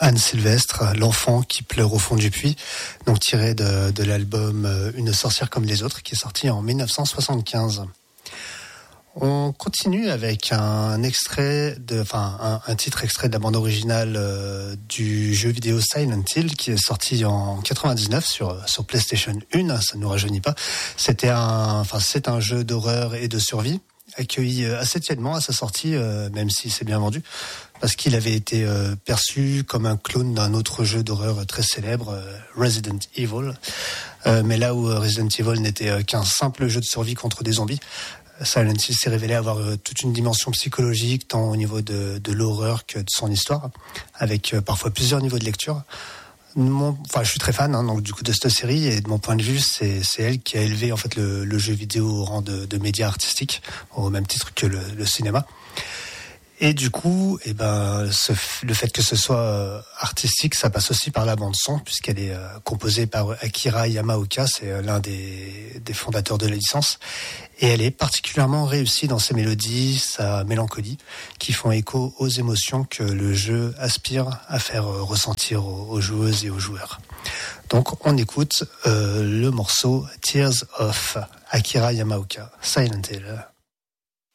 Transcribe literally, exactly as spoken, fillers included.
Anne Sylvestre, l'enfant qui pleure au fond du puits, donc tiré de, de l'album Une sorcière comme les autres, qui est sorti en dix-neuf cent soixante-quinze. On continue avec un extrait de, enfin un, un titre extrait de la bande originale euh, du jeu vidéo Silent Hill, qui est sorti en quatre-vingt-dix-neuf sur sur PlayStation un. Ça ne nous rajeunit pas. C'était un, enfin c'est un jeu d'horreur et de survie accueilli assez tièdement à sa sortie, euh, même si c'est bien vendu, parce qu'il avait été euh, perçu comme un clone d'un autre jeu d'horreur très célèbre, euh, Resident Evil. Euh, mais là où Resident Evil n'était euh, qu'un simple jeu de survie contre des zombies, Silent Hill s'est révélé avoir euh, toute une dimension psychologique, tant au niveau de, de l'horreur que de son histoire, avec euh, parfois plusieurs niveaux de lecture. Mon, enfin, je suis très fan, hein, donc du coup de cette série, et de mon point de vue, c'est, c'est elle qui a élevé en fait le, le jeu vidéo au rang de, de média artistique, au même titre que le, le cinéma. Et du coup, eh ben, ce, le fait que ce soit euh, artistique, ça passe aussi par la bande son, puisqu'elle est euh, composée par Akira Yamaoka, c'est euh, l'un des, des fondateurs de la licence, et elle est particulièrement réussie dans ses mélodies, sa mélancolie, qui font écho aux émotions que le jeu aspire à faire euh, ressentir aux, aux joueuses et aux joueurs. Donc, on écoute euh, le morceau Tears of Akira Yamaoka, Silent Hill.